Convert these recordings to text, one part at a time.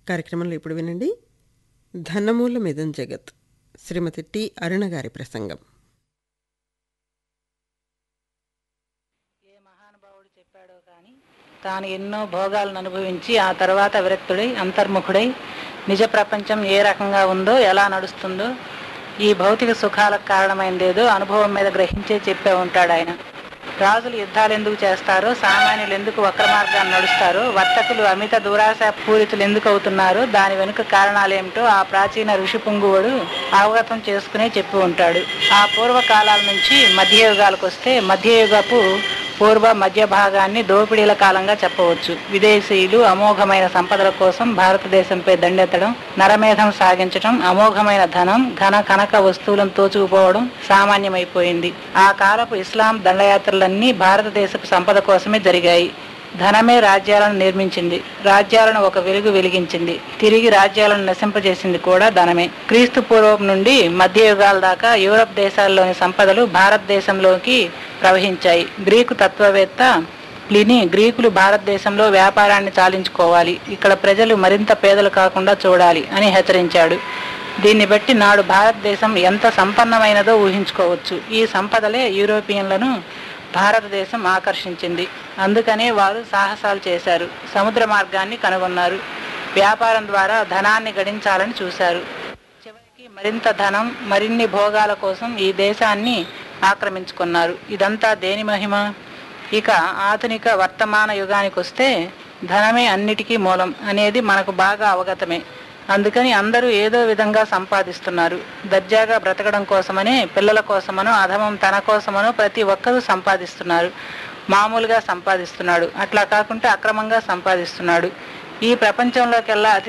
కార్యక్రమంలో ఇప్పుడు వినండి ధనమూలమిదం జగత్ శ్రీమతి టి అరుణ గారి ప్రసంగం. ఏ మహానుభావుడు చెప్పాడో కానీ తాను ఎన్నో భోగాలను అనుభవించి ఆ తర్వాత విరక్తుడై అంతర్ముఖుడై నిజ ప్రపంచం ఏ రకంగా ఉందో, ఎలా నడుస్తుందో, ఈ భౌతిక సుఖాలకు కారణమైనదేదో అనుభవం మీద గ్రహించే చెప్పే ఉంటాడు ఆయన. రాజులు యుద్ధాలు ఎందుకు చేస్తారో, సామాన్యులు ఎందుకు వక్ర మార్గాన్ని నడుస్తారో, వర్తకులు అమిత దురాశ పూరితులు ఎందుకు అవుతున్నారో, దాని వెనుక కారణాలేమిటో ఆ ప్రాచీన ఋషి పుంగువుడు అవగతం చేసుకునే చెప్పి ఉంటాడు. ఆ పూర్వకాలాల నుంచి మధ్యయుగాలకు వస్తే మధ్యయుగపు పూర్వ మధ్య భాగాన్ని దోపిడీల కాలంగా చెప్పవచ్చు. విదేశీయులు అమోఘమైన సంపదల కోసం భారతదేశంపై దండెత్తడం, నరమేధం సాగించడం, అమోఘమైన ధనం, ఘన కనక వస్తువులను తోచుకుపోవడం సామాన్యమైపోయింది. ఆ కాలపు ఇస్లాం దండయాత్రలన్నీ భారతదేశపు సంపద కోసమే జరిగాయి. ధనమే రాజ్యాలను నిర్మించింది, రాజ్యాలను ఒక వెలుగు వెలిగించింది, తిరిగి రాజ్యాలను నశింపజేసింది కూడా ధనమే. క్రీస్తు పూర్వం నుండి మధ్యయుగాల దాకా యూరప్ దేశాల్లోని సంపదలు భారతదేశంలోకి ప్రవహించాయి. గ్రీకు తత్వవేత్త ప్లినీ గ్రీకులు భారతదేశంలో వ్యాపారాన్ని చాలించుకోవాలి, ఇక్కడ ప్రజలు మరింత పేదలు కాకుండా చూడాలి అని హెచ్చరించాడు. దీన్ని బట్టి నాడు భారతదేశం ఎంత సంపన్నమైనదో ఊహించుకోవచ్చు. ఈ సంపదలే యూరోపియన్లను భారతదేశం ఆకర్షించింది. అందుకనే వారు సాహసాలు చేశారు, సముద్ర మార్గాన్ని కనుగొన్నారు, వ్యాపారం ద్వారా ధనాన్ని గడించాలని చూశారు. చివరికి మరింత ధనం, మరిన్ని భోగాల కోసం ఈ దేశాన్ని ఆక్రమించుకున్నారు. ఇదంతా దేని మహిమ? ఇక ఆధునిక వర్తమాన యుగానికి వస్తే ధనమే అన్నిటికీ మూలం అనేది మనకు బాగా అవగతమే. అందుకని అందరూ ఏదో విధంగా సంపాదిస్తున్నారు. దర్జాగా బ్రతకడం కోసమనే, పిల్లల కోసమనో, అధమం తన కోసమనో ప్రతి ఒక్కరూ సంపాదిస్తున్నారు. మామూలుగా సంపాదిస్తున్నాడు, అట్లా కాకుండా అక్రమంగా సంపాదిస్తున్నాడు. ఈ ప్రపంచంలోకెల్లా అతి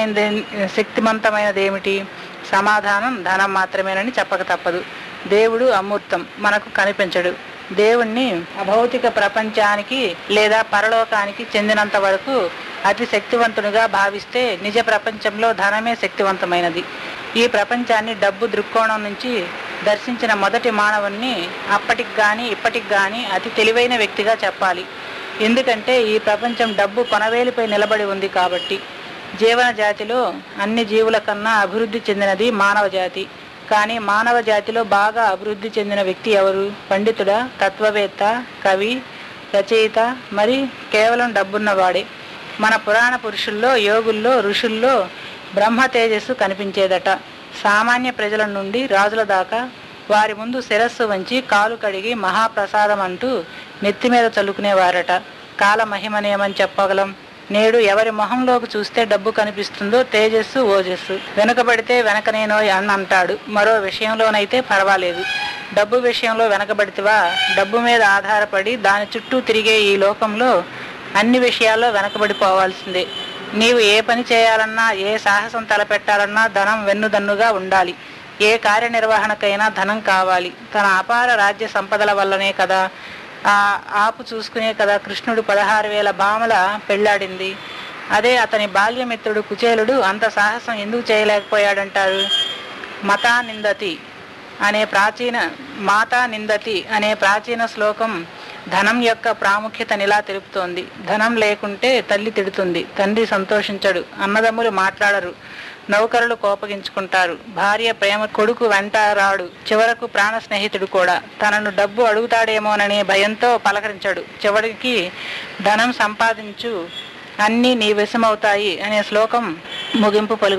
శక్తిమంతమైనది ఏమిటి? సమాధానం ధనం మాత్రమేనని చెప్పక తప్పదు. దేవుడు అమూర్తం, మనకు కనిపించడు. దేవుణ్ణి అభౌతిక ప్రపంచానికి లేదా పరలోకానికి చెందినంత వరకు అతి శక్తివంతునిగా భావిస్తే నిజ ప్రపంచంలో ధనమే శక్తివంతమైనది. ఈ ప్రపంచాన్ని డబ్బు దృక్కోణం నుంచి దర్శించిన మొదటి మానవుణ్ణి అప్పటికి కానీ ఇప్పటికి కానీ అతి తెలివైన వ్యక్తిగా చెప్పాలి. ఎందుకంటే ఈ ప్రపంచం డబ్బు కొనవేలిపై నిలబడి ఉంది కాబట్టి. జీవన జాతిలో అన్ని జీవుల కన్నా అభివృద్ధి చెందినది మానవ జాతి. కానీ మానవ జాతిలో బాగా అభివృద్ధి చెందిన వ్యక్తి ఎవరు? పండితుడా, తత్వవేత్త, కవి, రచయిత, మరి కేవలం డబ్బున్నవాడే? మన పురాణ పురుషుల్లో, యోగుల్లో, ఋషుల్లో బ్రహ్మ తేజస్సు కనిపించేదట. సామాన్య ప్రజల నుండి రాజుల దాకా వారి ముందు శిరస్సు వంచి కాలు కడిగి మహాప్రసాదం అంటూ నెత్తి మీద చల్లుకునేవారట. కాల మహిమనేమని చెప్పగలం? నేడు ఎవరి మొహంలోకి చూస్తే డబ్బు కనిపిస్తుందో తేజస్సు, ఓజస్సు. వెనుకబడితే వెనకనేనోయ్ అని అంటాడు. మరో విషయంలోనైతే పర్వాలేదు, డబ్బు విషయంలో వెనకబడితివా? డబ్బు మీద ఆధారపడి దాని చుట్టూ తిరిగే ఈ లోకంలో అన్ని విషయాల్లో వెనకబడిపోవాల్సిందే. నీవు ఏ పని చేయాలన్నా, ఏ సాహసం తలపెట్టాలన్నా ధనం వెన్నుదన్నుగా ఉండాలి. ఏ కార్యనిర్వహణకైనా ధనం కావాలి. తన అపార రాజ్య సంపదల వల్లనే కదా, ఆ ఆపు చూసుకునే కదా కృష్ణుడు 16,000 భామల పెళ్లాడింది. అదే అతని బాల్యమిత్రుడు కుచేలుడు అంత సాహసం ఎందుకు చేయలేకపోయాడంటారు? మాతా నిందతి అనే ప్రాచీన శ్లోకం ధనం యొక్క ప్రాముఖ్యతనిలా తెలుపుతోంది. ధనం లేకుంటే తల్లి తిడుతుంది, తండ్రి సంతోషించడు, అన్నదమ్ములు మాట్లాడరు, నౌకరులు కోపగించుకుంటారు, భార్య ప్రేమ కొడుకు వెంట రాడు, చివరకు ప్రాణ స్నేహితుడు కూడా తనను డబ్బు అడుగుతాడేమోననే భయంతో పలకరించడు. చివరికి ధనం సంపాదించు, అన్నీ నీ వశమవుతాయి అనే శ్లోకం ముగింపు పలుకు